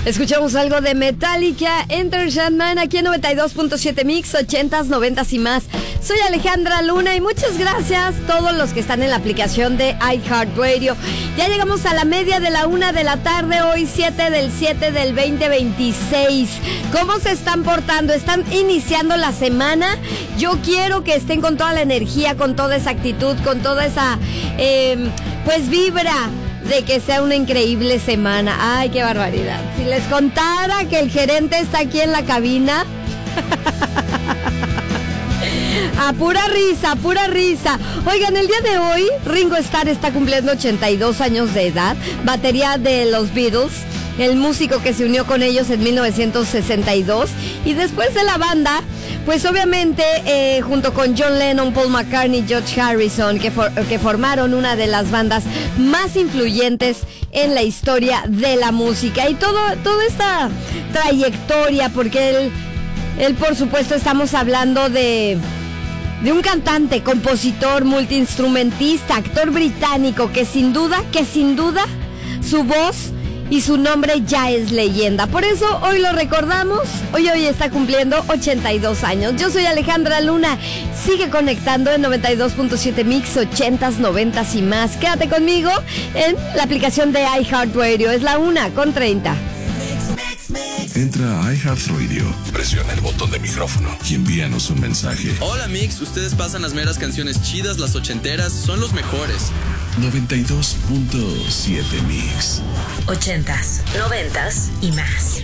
Escuchamos algo de Metallica, Enter Sandman, aquí en 92.7 Mix, 80s, 90s y más. Soy Alejandra Luna y muchas gracias a todos los que están en la aplicación de iHeartRadio. Ya llegamos a la media de la 1 de la tarde, hoy 7 del 2026. ¿Cómo se están portando? ¿Están iniciando la semana? Yo quiero que estén con toda la energía, con toda esa actitud, con toda esa, vibra de que sea una increíble semana. Ay, qué barbaridad. Si les contara que el gerente está aquí en la cabina. A pura risa, pura risa. Oigan, el día de hoy Ringo Starr está cumpliendo 82 años de edad, batería de los Beatles, el músico que se unió con ellos en 1962. Y después de la banda, pues obviamente junto con John Lennon, Paul McCartney, George Harrison, que formaron una de las bandas más influyentes en la historia de la música. Y toda esta trayectoria, porque él por supuesto estamos hablando de un cantante, compositor, multiinstrumentista, actor británico que sin duda su voz y su nombre ya es leyenda. Por eso hoy lo recordamos. Hoy está cumpliendo 82 años. Yo soy Alejandra Luna. Sigue conectando en 92.7 Mix, 80s, 90s y más. Quédate conmigo en la aplicación de iHeartRadio. Es la 1:30. Entra a iHeartRadio, presiona el botón de micrófono y envíanos un mensaje. Hola Mix, ustedes pasan las meras canciones chidas, las ochenteras, son los mejores. 92.7 Mix. 80s, 90s y más.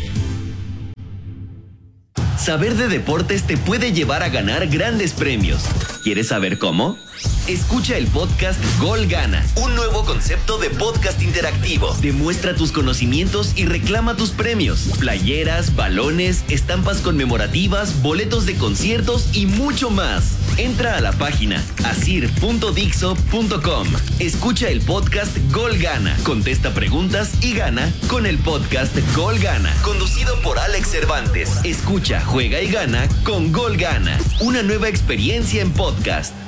Saber de deportes te puede llevar a ganar grandes premios. ¿Quieres saber cómo? Escucha el podcast Gol Gana, un nuevo concepto de podcast interactivo. Demuestra tus conocimientos y reclama tus premios. Playeras, balones, estampas conmemorativas, boletos de conciertos y mucho más. Entra a la página asir.dixo.com. Escucha el podcast Gol Gana. Contesta preguntas y gana con el podcast Gol Gana. Conducido por Alex Cervantes. Escucha, juega y gana con Gol Gana. Una nueva experiencia en podcast.